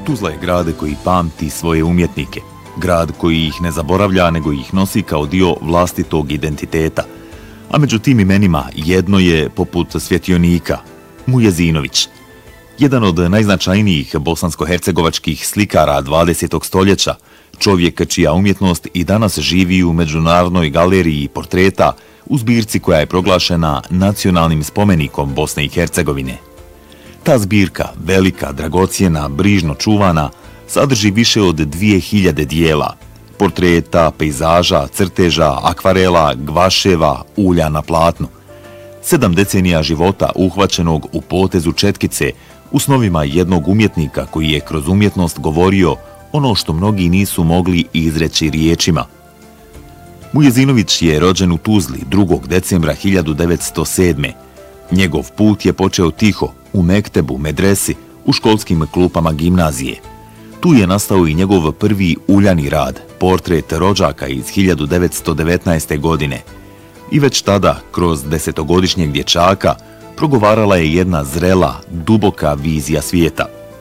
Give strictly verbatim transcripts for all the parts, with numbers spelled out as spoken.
Tuzla je grad koji pamti svoje umjetnike, grad koji ih ne zaboravlja nego ih nosi kao dio vlastitog identiteta. A među tim imenima jedno je poput svjetionika, Mujezinović. Jedan od najznačajnijih bosansko-hercegovačkih slikara dvadesetog stoljeća, čovjek čija umjetnost i danas živi u Međunarodnoj galeriji portreta u zbirci koja je proglašena nacionalnim spomenikom Bosne i Hercegovine. Ta zbirka, velika, dragocjena, brižno čuvana, sadrži više od dvije hiljade dijela, portreta, pejzaža, crteža, akvarela, gvaševa, ulja na platnu. Sedam decenija života uhvaćenog u potezu četkice u snovima jednog umjetnika koji je kroz umjetnost govorio ono što mnogi nisu mogli izreći riječima. Mujezinović je rođen u Tuzli drugog decembra hiljadu devetsto sedme. Njegov put je počeo tiho, u mektebu, medresi, u školskim klupama gimnazije. Tu je nastao i njegov prvi uljani rad, portret rođaka iz hiljadu devetsto devetnaeste. godine. I već tada, kroz desetogodišnjeg dječaka, progovarala je jedna zrela, duboka vizija svijeta.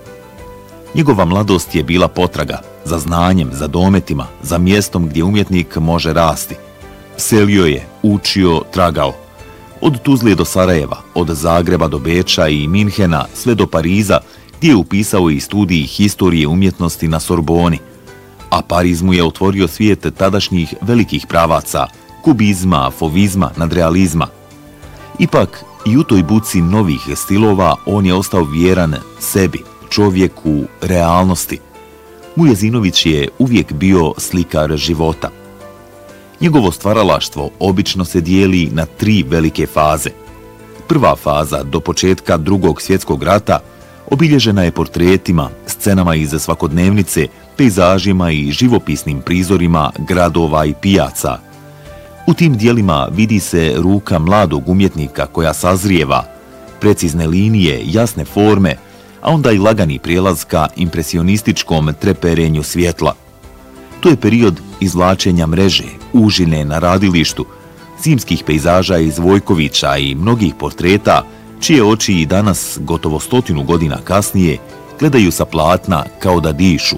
Njegova mladost je bila potraga za znanjem, za dometima, za mjestom gdje umjetnik može rasti. Selio je, učio, tragao. Od Tuzle do Sarajeva, od Zagreba do Beča i Minhena sve do Pariza, gdje je upisao i studij historije umjetnosti na Sorboni. A Pariz mu je otvorio svijet tadašnjih velikih pravaca, kubizma, fovizma, nadrealizma. Ipak, i u toj buci novih stilova on je ostao vjeran sebi, čovjeku, realnosti. Mujezinović je uvijek bio slikar života. Njegovo stvaralaštvo obično se dijeli na tri velike faze. Prva faza, do početka Drugog svjetskog rata, obilježena je portretima, scenama iz svakodnevnice, pejzažima i živopisnim prizorima gradova i pijaca. U tim dijelima vidi se ruka mladog umjetnika koja sazrijeva, precizne linije, jasne forme, a onda i lagani prijelaz ka impresionističkom treperenju svjetla. To je period izvlačenja mreže, užine na radilištu, zimskih pejzaža iz Vojkovića i mnogih portreta, čije oči i danas, gotovo stotinu godina kasnije, gledaju sa platna kao da dišu.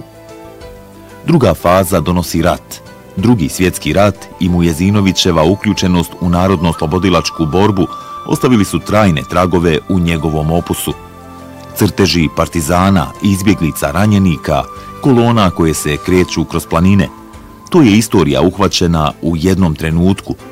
Druga faza donosi rat. Drugi svjetski rat i Mujezinovićeva uključenost u narodno-slobodilačku borbu ostavili su trajne tragove u njegovom opusu. Crteži partizana, izbjeglica, ranjenika, kolona koje se kreću kroz planine. To je istorija uhvaćena u jednom trenutku,